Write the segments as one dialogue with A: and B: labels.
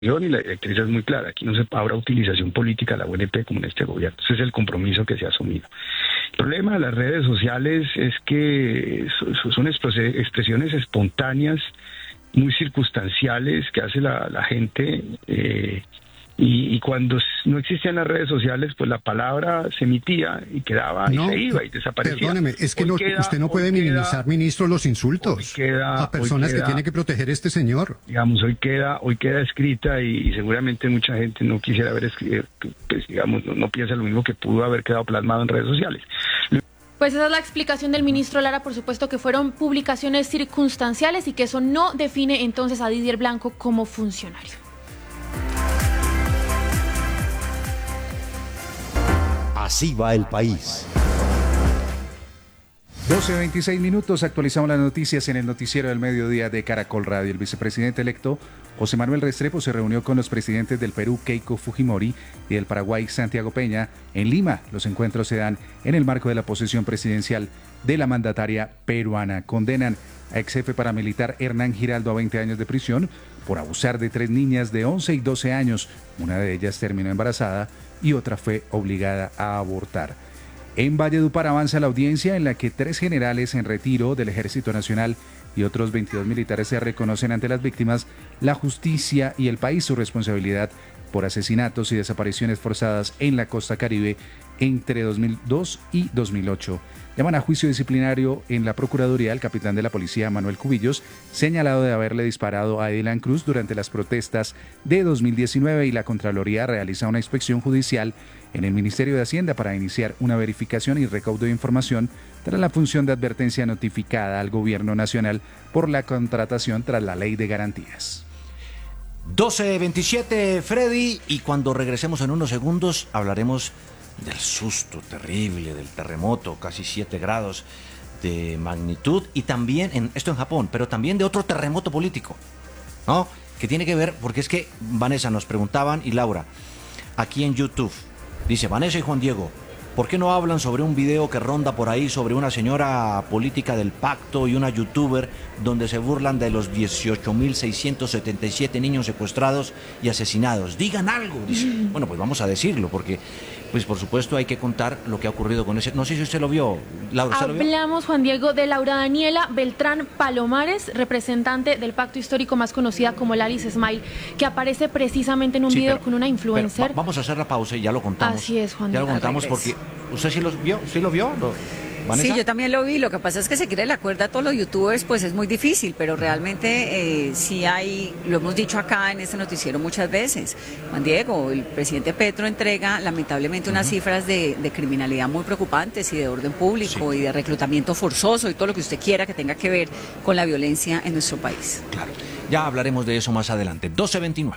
A: y la directriz es muy clara, aquí no se habrá utilización política de la UNP como en este gobierno. Ese es el compromiso que se ha asumido. El problema de las redes sociales es que son expresiones espontáneas, muy circunstanciales que hace la gente, y cuando no existían las redes sociales, pues la palabra se emitía y quedaba y se iba y desaparecía.
B: Perdóneme, es que usted no puede minimizar, ministro, los insultos a personas que tiene que proteger este señor.
A: Digamos, hoy queda escrita y seguramente mucha gente no quisiera haber escrito, pues digamos, no piensa lo mismo, que pudo haber quedado plasmado en redes sociales.
C: Pues esa es la explicación del ministro Lara, por supuesto que fueron publicaciones circunstanciales y que eso no define entonces a Didier Blanco como funcionario.
D: Así va el país.
E: 12:26, actualizamos las noticias en el noticiero del mediodía de Caracol Radio. El vicepresidente electo José Manuel Restrepo se reunió con los presidentes del Perú, Keiko Fujimori, y del Paraguay, Santiago Peña, en Lima. Los encuentros se dan en el marco de la posesión presidencial de la mandataria peruana. Condenan a ex jefe paramilitar Hernán Giraldo a 20 años de prisión por abusar de 3 niñas de 11 y 12 años. Una de ellas terminó embarazada y otra fue obligada a abortar. En Valledupar avanza la audiencia en la que 3 generales en retiro del Ejército Nacional y otros 22 militares se reconocen ante las víctimas, la justicia y el país su responsabilidad por asesinatos y desapariciones forzadas en la costa Caribe entre 2002 y 2008. Llaman a juicio disciplinario en la Procuraduría al capitán de la policía, Manuel Cubillos, señalado de haberle disparado a Dylan Cruz durante las protestas de 2019, y la Contraloría realiza una inspección judicial en el Ministerio de Hacienda para iniciar una verificación y recaudo de información tras la función de advertencia notificada al Gobierno Nacional por la contratación tras la Ley de Garantías.
D: 12:27, Freddy, y cuando regresemos en unos segundos hablaremos del susto terrible del terremoto, casi 7 grados de magnitud, y también, esto en Japón, pero también de otro terremoto político, ¿no? Que tiene que ver, porque es que Vanessa nos preguntaban, y Laura, aquí en YouTube, dice Vanessa y Juan Diego, ¿por qué no hablan sobre un video que ronda por ahí sobre una señora política del pacto y una youtuber donde se burlan de los 18.677 niños secuestrados y asesinados? Digan algo, dice. Bueno, pues vamos a decirlo, porque pues por supuesto hay que contar lo que ha ocurrido con ese. No sé si usted lo vio, Laura. ¿Usted lo vio?
C: Hablamos, Juan Diego, de Laura Daniela Beltrán Palomares, representante del pacto histórico, más conocida como Alice Smile, que aparece precisamente en un video con una influencer.
D: Vamos a hacer la pausa y ya lo contamos.
C: Así es, Juan Diego.
D: Ya lo contamos porque ¿usted sí lo vio? ¿Sí lo vio? ¿Vanessa?
F: Sí, yo también lo vi. Lo que pasa es que seguirle la cuerda a todos los youtubers pues es muy difícil, pero realmente sí hay, lo hemos dicho acá en este noticiero muchas veces, Juan Diego, el presidente Petro entrega lamentablemente unas cifras de criminalidad muy preocupantes y de orden público y de reclutamiento forzoso y todo lo que usted quiera que tenga que ver con la violencia en nuestro país.
D: Claro, ya hablaremos de eso más adelante. 12:29.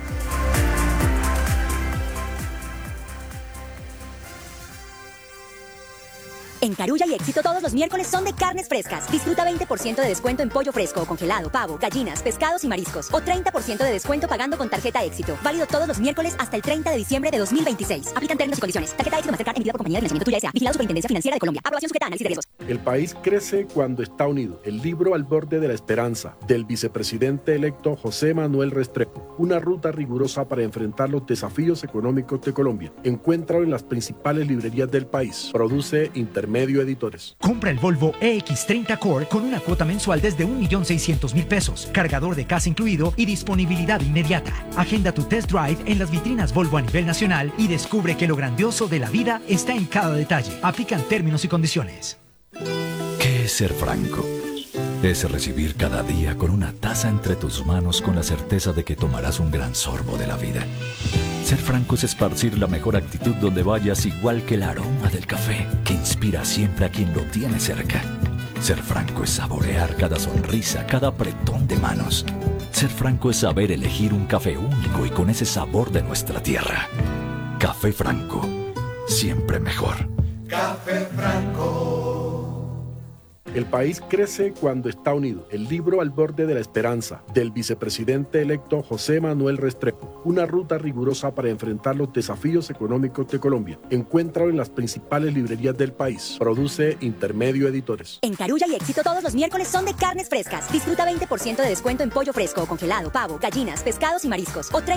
G: En Carulla y Éxito todos los miércoles son de carnes frescas. Disfruta 20% de descuento en pollo fresco o congelado, pavo, gallinas, pescados y mariscos. O 30% de descuento pagando con tarjeta Éxito. Válido todos los miércoles hasta el 30 de diciembre de 2026. Aplican términos y condiciones. Tarjeta Éxito Mastercard emitida por Compañía de Financiamiento Tuya S.A. Vigilado Superintendencia Financiera de Colombia. Aprobación sujeta a análisis de riesgos.
H: El país crece cuando está unido. El libro Al borde de la esperanza, del vicepresidente electo José Manuel Restrepo. Una ruta rigurosa para enfrentar los desafíos económicos de Colombia. Encuéntralo en las principales librerías del país. Produce Intermedio Editores.
I: Compra el Volvo EX30 Core con una cuota mensual desde 1.600.000 pesos, cargador de casa incluido y disponibilidad inmediata. Agenda tu test drive en las vitrinas Volvo a nivel nacional y descubre que lo grandioso de la vida está en cada detalle. Aplican términos y condiciones.
J: ¿Qué es ser franco? Es recibir cada día con una taza entre tus manos con la certeza de que tomarás un gran sorbo de la vida. Ser franco es esparcir la mejor actitud donde vayas, igual que el aroma del café, que inspira siempre a quien lo tiene cerca. Ser franco es saborear cada sonrisa, cada apretón de manos. Ser franco es saber elegir un café único y con ese sabor de nuestra tierra. Café Franco, siempre mejor.
K: Café Franco.
H: El país crece cuando está unido. El libro Al borde de la esperanza, del vicepresidente electo José Manuel Restrepo. Una ruta rigurosa para enfrentar los desafíos económicos de Colombia. Encuéntralo en las principales librerías del país. Produce Intermedio Editores.
G: En Carulla y Éxito todos los miércoles son de carnes frescas. Disfruta 20% de descuento en pollo fresco o congelado, pavo, gallinas, pescados y mariscos. O